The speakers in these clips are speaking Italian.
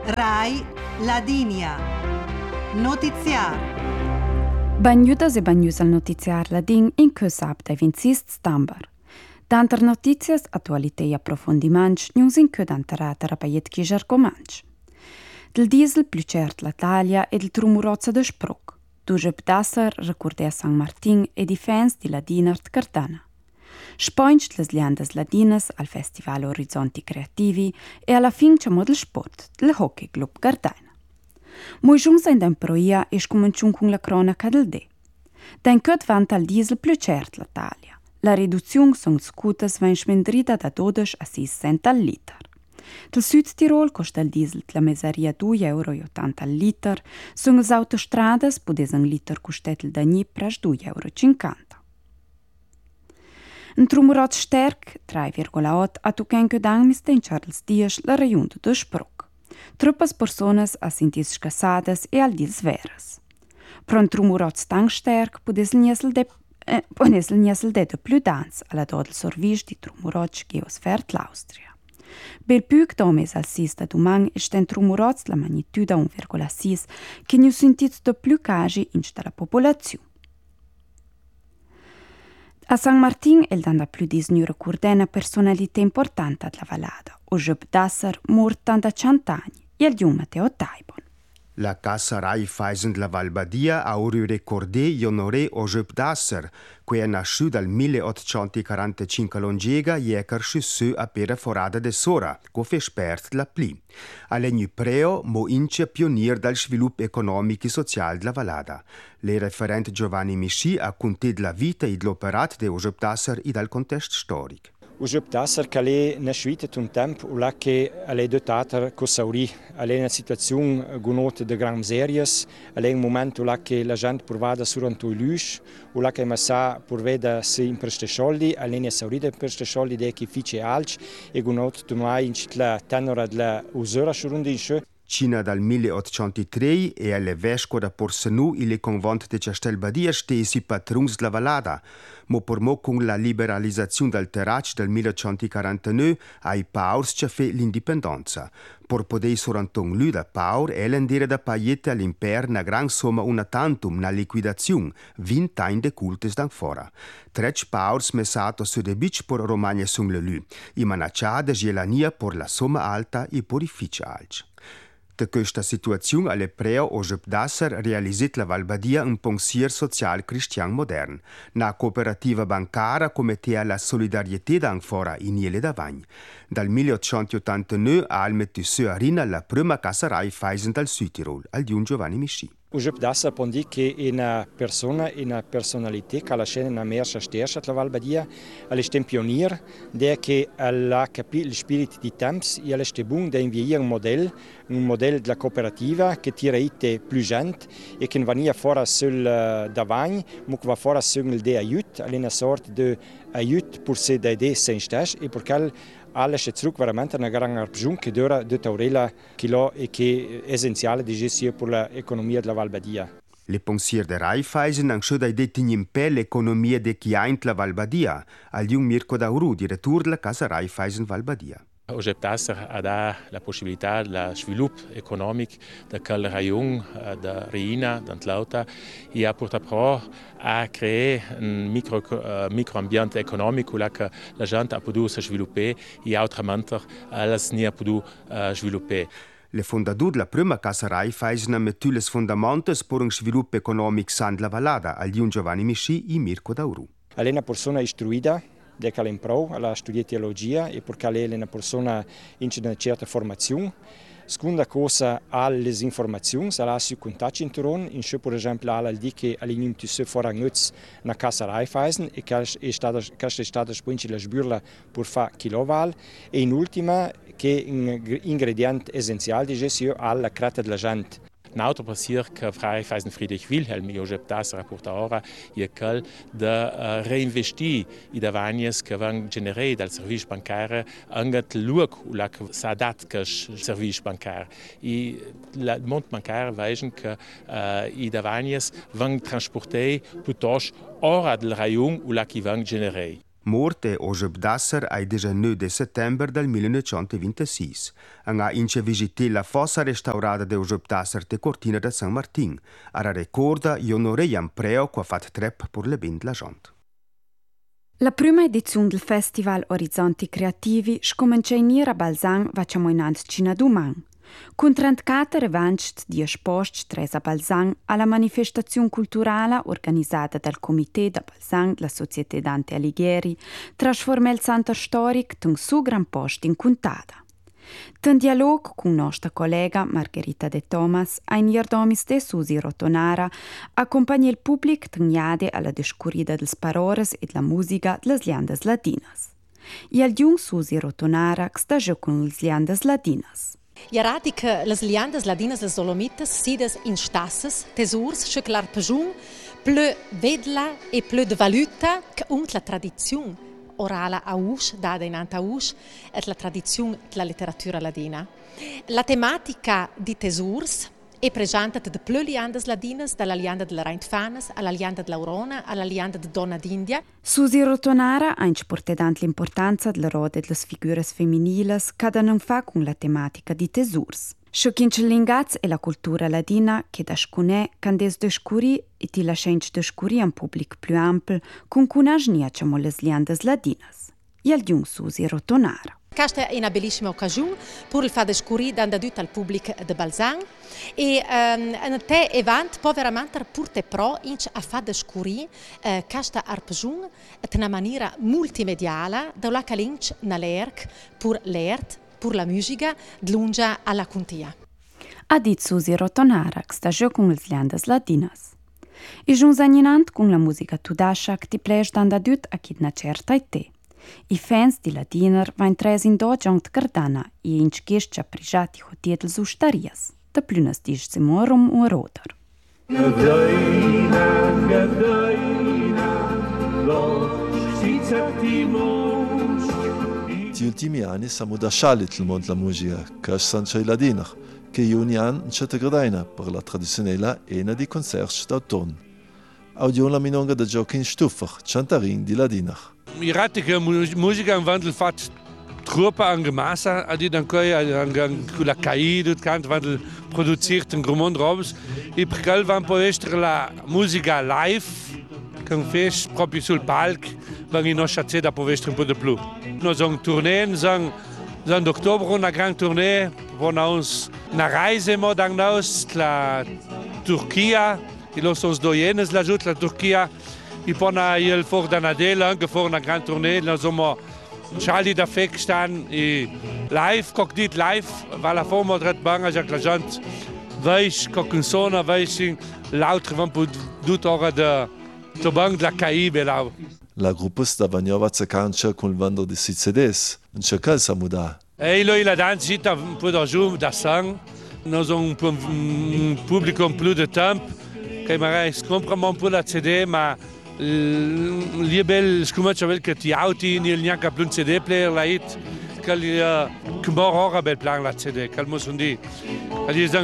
RAI Ladinia. Notiziar. Bagnudas e bagnus al notiziar ladin in Kösab dai 26 stamber. Danter notizias, attualità e approfondiments, non in che danterata rapaiet chies argomanch. Del diesel più cert l'Italia e del trumurozza de Spruc. Duge bdasser recordè a San Martin e di fans di Ladinart Cardana. Spoincht les liandas ladinas al Festival Orizzonti Creativi e alla fin c'è model sport, del Hockey Club Gardana. Moi giunsa in den proia e scominciun con la cronaca del D. Den cöt vanta al diesel più cert l'Italia. La riduzione son scutas vain smendrida da 12 a 6 cent al liter. Del Sud Tirol costa il diesel la mesaria 2,80 € al liter, son as autostradas pudes un liter costet da gni pras 2,50 €. Un trumurot sterk, 3,8, a tuquen che dan miste in Charles Dias la raiunta de Spruc. Troppas personas a sentis scassadas e al dis veras. Pro un trumurot tan sterk pudes il niesel de più dans alla dodel sorvis di trumurot geosfert l'Austria. Bel più domes al sista dumang e sten trumurots la magnituda 1,6 che nu sentit de più casi in sta la popolazione. A San Martin el dan da più dis nu recordena personalità importante ad la Valada. O Job Dasser mort da 100 anni e il diu Matteo Taibon. La Casa Raiffeisen de la Valbadia a ori ricordé e honoré o Job Dasser, che è nasciuto dal 1845 a Longega e è cresciuto a pera forada de Sora, che fa spert la pli. All'egni preo mo ince pionier dal sviluppo economico e sociale della Valada. Le referente Giovanni Misci ha contato la vita e l'operato di Job Dasser e dal contesto storico. O Job Dasser che è nasciuto un tempo là che è dotato con sauri, è una situazione gonota di grandi series, è un momento là che la gente provava surante i luce, o là che massa provveda si in queste soldi, è una saurita in queste soldi di che fice alci e gonota domai in la tenora della usura surante in sce. Cina dal 1803 e alle vesco da Porsenu il convent de Castelbadia stesi patrons della Valada, mo per mo con la liberalizzazione del terrac del 1849 ai paurs ci fe l'indipendenza. Per poter soranton lui da paur e l'endere da paiette all'imper na gran somma una tantum na liquidazione, 20 anni de cultes dan fora. 3 paurs messato su de bic por Romagna sun le lu, i manaccia de gelania por la somma alta e por i fice alci. Da questa situazione alle preo o Job Dasser realizzet la Valbadia un pensier social cristian modern. Na cooperativa bancara commettea la solidarietà dan fora in iele davagn. Dal 1889 ha almettu su arina la prima casa Raiffeisen dal Südtirol, al diun Giovanni Misci. O Job Dasser può dire che è una persona, una personalità che alla scena una merce stersa la Valbadia, è un pionier, che ha capito il spirito di temps e è buon da inviare un modello della cooperativa che tira ite più gente e che va via fuori sul davagn, ma che va fuori sul de aiut, è una sorta di aiut per se da idee sen stes e perché alles è zurück veramente una grande arpgiun che dura de taurela che è essenziale di gestione per l'economia della Valbadia. Le pensier de Raiffeisen han sciuda detti in pe l'economia de chi ha la Valbadia, al jung Mirko Dauru, direttore della Casa Raiffeisen Valbadia. O Job Dasser ha dato la possibilità di sviluppo economico di quel rayon di Reina, di Lauta, e ha portato a creare un microambiente economico che la gente ha potuto sviluppare e altrimenti non ha potuto sviluppare. Le fondatori della prima Casa Raiffeisen hanno messo le fondamenta per un sviluppo economico san della Valada, al diun Giovanni Misci e Mirko Dauru. È una persona istruita, che ha imparato, ha studiato teologia e perché è una persona in una certa formazione. Seconda cosa, ha le informazioni, ha su contatti intorno, in cui per esempio ha di che all'inizio si farà una casa Raiffeisen e che è stata spinta la sburla per fare kiloval. E in ultima, che è un ingrediente essenziale di gestione alla creta della gente. N'altro pensier che Raiffeisen Friedrich Wilhelm e Job Dasser rapporta ora è quel di reinvestire i davagnes che vengono generati dal servizio bancario anche il luogo che si adatta al servizio bancario. Il mondo bancario vede che i davagnes vengono trasportati piuttosto ora del rayon che vengono generati. Morte o Jobdasser ai 19 settembre del 1926. Ha ince visité la fossa restaurata del Jobdasser de Cortina de San Martin, a ricorda e onorare un preo che ha fatto trepp per le band la gente. La prima edizione del Festival Orizzonti Creativi scomincia a Balzan facciamo innanzi Cina Duman. Con 34 revanche di esposti tres a Balzan alla manifestazione culturale organizzata dal Comité da Balzan della Società Dante Alighieri trasforma il centro storico in un suo gran posto in Cuntata. In dialogo con nostra collega Margherita De Thomas, ein ierdomis de Susi Rotonara, accompagna il pubblico tagliade alla descoprida dels parores e della musica delle liandas latinas. E al jung Susi Rotonara che sta giù con le liandas latinas. Ja rati che les liandas ladinas des Dolomites sides in stasses, tesurs, che l'arpejun, pleu vedla e pleu de valuta che unt la tradizione orala a us, dada in anta us, et la tradizione della letteratura ladina. La tematica di tesurs è presentata de pleu liandas ladinas, dalla lianda della Rheinfanes, alla lianda dell'Aurona, alla lianda de Donna d'India. Susi Rotonara ha importante l'importanza della rode delle figure femminili che non fa con la tematica di tesurs. Sciocchins l'ingaz e la cultura ladina che da scunè candes descuri e ti lascianci descuri un pubblico più ampio con cui sniacciamo le liandas ladinas. E al jung Susi Rotonara. Questa è una bellissima occasione per il far descurire al pubblico di Balzan e in te event può veramente portare pro a far descurire questa arpejun in una maniera multimediale da la calinch na lerc per l'ert, per la musica, dlungia alla contia. Ha dit Susi Rotonara che sta giù con le liandas ladinas. E giunge agninant con la musica tudascia che ti pleix d'andadut a chi una certa età. I fans di Ladiner vain tres in dogiant Gardana e in schiescia prigiati hotietels ustarias, da plünas disch Simorum u Roder. Gli ultimi anni siamo lasciati il mondo della musica, che sono i Ladiner, che ogni anno c'è Gardana per la tradizionale ena di concerti d'autunno. Audio la minonga da giochi in stuffer, cantarin di Ladiner. I rati che musica in wandel fat troppo angemassa, a di dan coi con la KI dut kant wandel produziert in grumond robs. I perché van po estere la musica live, con fes proprio sul palco, van in nostra ceda po estere un po' di più. Noi son tourneen, son d'ottobre una gran tournee, von uns na reise mo dan naus la Turchia, i los ons doyenes la jut la Turchia. I pona il for da Nadela, anche for una gran tournee, noi siamo Charlie da Fek stan i live, coc dit live, va la forma dret banga, jac la gente veis coc un sona, veis l'altre van po dut ora de bang la KI belau. La gruppa sta vagnova cancia con il vando di CDs, non c'è calza muda. E lui la danza gita un po' da giù, da sang, noi siamo un pubblico un più di tempo, che magari comprano un po' la CD, ma lì bel scumacia bel che ti auti nel neanche più un CD player la hit che che ora bel plan la CD che mo son di ali sono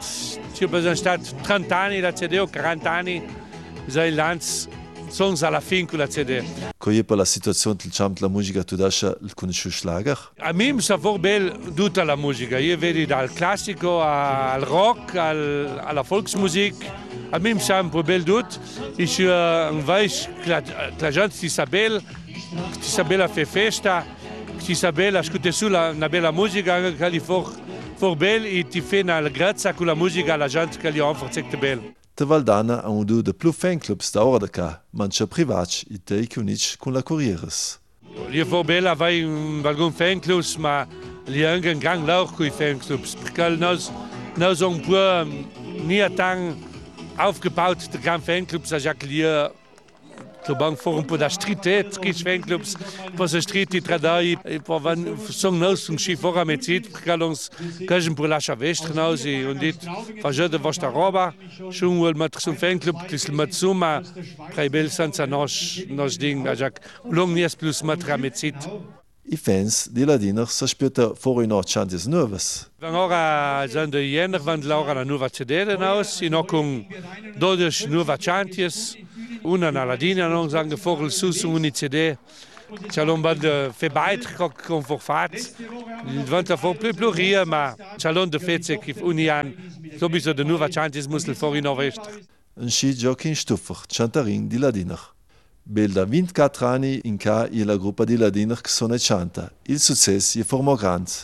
stat 30 anni la CD o 40 anni sai lanz sono alla fin con la CD. Come per la situazione del camp la musica tu dascia il conosciuto schlager? A me mi sa for bel tutta la musica, io vedi dal classico al rock alla Volksmusik. A me mi sa un po' bel tutto, io vedo che la gente ti sa bella a fare festa, ti sa bella a ascoltare una bella musica, che gli for bella e ti fa una grazia con la musica alla gente che gli offre bella. De Valdana hanno due de più fanclubs da ora da ca, manca privati e te unici con la Corrieres. Io for bella vai alcun fanclubs, ma gli anche un gran lauch con i fanclubs, perché noi sono un po' nie tan aufgebaut, de gran fanclubs, als ik hier voor een paar street, drie fanclubs, voor de street die tradai, voor van zo'n naus een schifora met zit, perché ons krijgen voor la chavestre naus en dit van jede was daar roba, schon wel met zo'n fanclub, dus met suma, prijbel senza nos ding, als ik long niet plus met zit. I fans di Ladiner si aspetta fuori no chances nuovas. Ora sono de jener van Laura una nuova CD naus, in con 12 nuova chances, una na Ladina non sanno fuori il sus una CD, Chalon band fait beitrag conforfat. Il vanta for plus ria, ma chalon de fetse kif unian sowieso de nuova chances musel for innovest. Un sci Joachim Stuffer, chantarin di Ladinach. Bel da 24 anni in ca la gruppa di Ladinach sono chanta. Il successo è formo grande.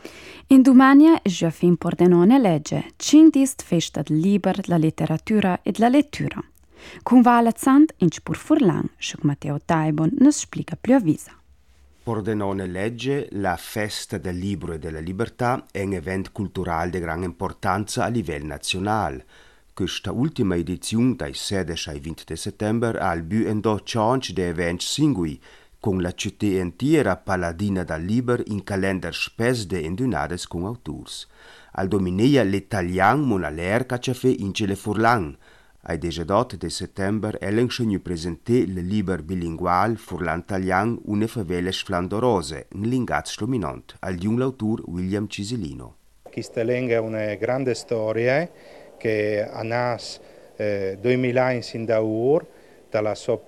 In Dumania è già fin Pordenone legge, cindist festa del liber, la letteratura e la lettura. Con Vala Zand in Spur Furlan, sciuc Matteo Taibon nos spiega più avvisa. Pordenone legge, la festa del libro e della libertà è un evento culturale di grande importanza a livello nazionale. Questa ultima edizione, dai 16 ai 20 settembre, ha il buendo change di eventi singui, con la città intera paladina dal liber in calendar spes de indunades con autors. Al domineia l'italian monaler cacciafe in cele Furlan. Ai 18 de settembre ellen schenu presenté le liber bilingual Furlan-Talian une faveles flandorose, in lingaz slominant, al jung l'autor William Ciselino. Questa lingua è una grande storia che ha nato 2000 anni sin da ur, dal suo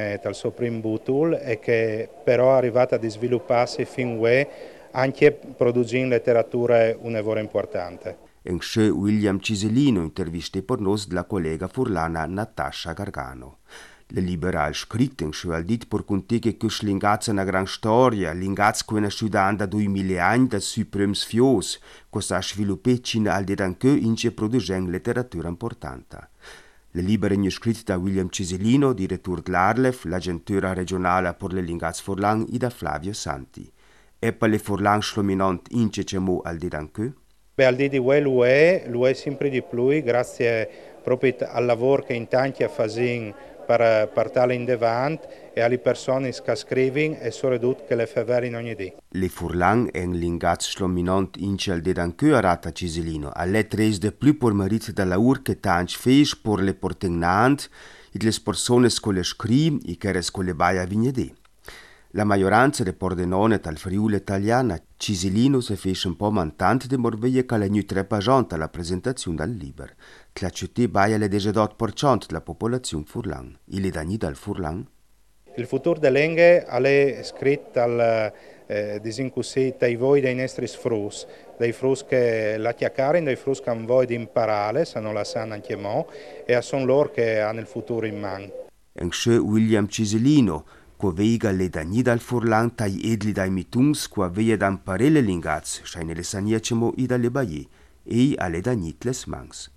primo butul, e che però è arrivata a svilupparsi fin qui anche producendo letteratura un lavoro importante. En che William Ciselino intervisté per nos la collega furlana Natasha Gargano. Le liberal scritte in che al dit per conté che l'ingazza una gran storia, l'ingazza che una studanda 2000 anni da sui prems fios, che sa sviluppé cina al dit anche in che producen letteratura importante. Le libere sono scritte da William Ciselino, direttore dell'Arlef, l'agentura regionale per le lingazze Furlan, e da Flavio Santi. E per le Furlan slominant in che c'è al dit anche? Al di di lo è sempre di più, grazie proprio al lavoro che in tanti fanno per portarlo in avanti e alle persone che scrivono e soprattutto che le fanno ogni giorno. Le Furlan è un linguaggio slominant in cel de anche a rata Ciselino. Alle tres de più per marit dalla ur che tanti fes per le portegnant e le persone che le scrivono e che le vai a vignede. La maggioranza delle Pordenone dal Friuli italiana, Ciselino si fece un po' mantante di morveie che le nutre pagante alla presentazione del libro. La città baia le 18% della popolazione Furlan. E le dagni dal Furlan? Il futuro delle lingue è scritto al disincussi dai voi dei nostri frus, dei frus che la chiacchierano, dei frus che hanno voglia di imparare, se non la sanno anche mo, e sono loro che hanno il futuro in mano. En che William Ciselino, che veiga le dagni dal Furlan tai edli dai mitungs, che veia dan parele lingaz, scheine le saniacemo i dalle baie, e alle dagnit les mans.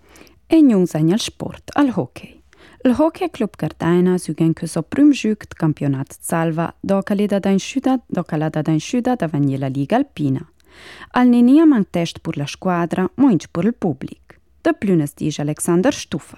E non segna il sport, al hockey. Il Hockey Club Gardena sugen che so prim giug d campionat salva doca leda da in sciuda da vegni la Liga Alpina. Al nenia man test pur la squadra, moinc pur il public. Da plünes dice Alexander Stuffer.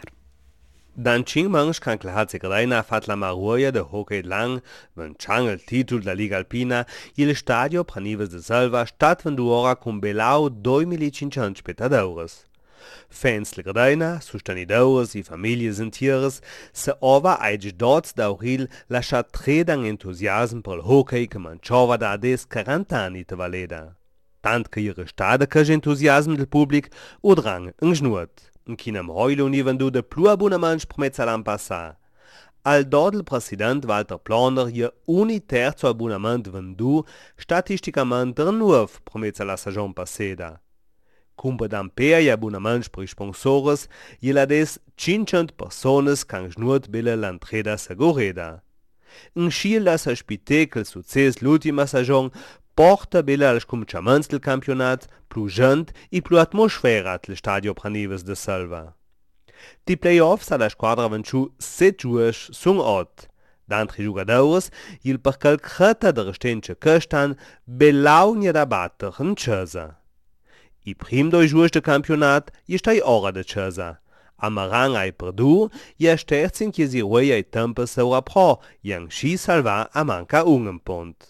Dan Cingmangs kan Klahatze Gardena fat la Maruia de Hockey lang, wenn Chang il titul da Liga Alpina, il stadio pranives de salva stat vendura con belau 2.500 spetadores. Fans de Gardena, sustenidores e famílias inteiras, se ova aici dots da auril lasciat tredang entusiasm per il hockey che manciova da ades 40 anni te valeda. Tant che ihre stade che entusiasm del public udrang ingnuot. In kinem heule univendu de plu abonnements promezza l'an passà. Al dodel president Walter Planer hier uni terzo abonnement vendu statisticament der nuov promezza la saison passeda. Cumpa d'ampere e abonnements per sponsores il ades 500 persones can schnurt bille l'entreda segureda. In schiel la s'aspite che il success l'ultima saison porta bella als cominciaments del campionat, più gent e più atmosfera al stadio pranives de Salva. Di playoffs alla squadra venciu 7 giues sun 8. D'altri giocadores, il per calcreta de restenche căstan belaunia da batter in Cesa. I prim 2 giues de campionat estai ora de Cesa. Amarang ai perdu, e sterzin che si ruia i tempe saura pro, yang sci salva a manca un pont.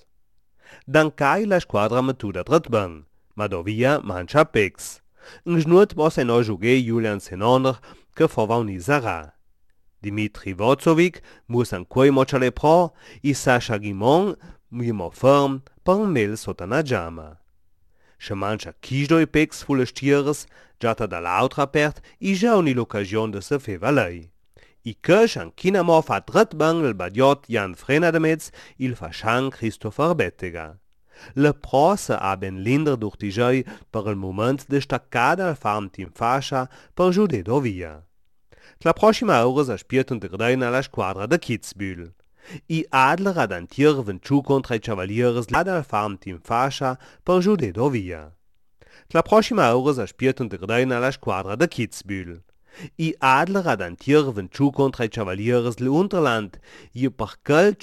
Dancai la squadra metuda dritben, ma dovia mancha pex. In schnut bosse no jughe Julian Senonder che forvauni Zara. Dimitri Vozovic mus ancoi mocciale pro, e Sasha Guimon mimo ferm per un mel sotana giama. Se mancha chijdoi pex fulle stieres, giata dall'altra pert, e già ogni l'occasione de se fe valei. I Kirsch an Kinamo fa dritbang il badiot Jan Frenademets il fascian Christopher Bettega. Le prosa ha ben linder durch die Joi per il moment de staccada al farm team fascia per giude do via. La prossima ora sa spiert und greina la squadra de Kitzbühel. I Adler ad antier venciu contra i Cavaliers lada al farm team fascia per giude do via. La prossima ora sa spiert und greina la squadra de Kitzbühel. I Adler ad antier venciu contra i Cavaliers le Unterland, i per quel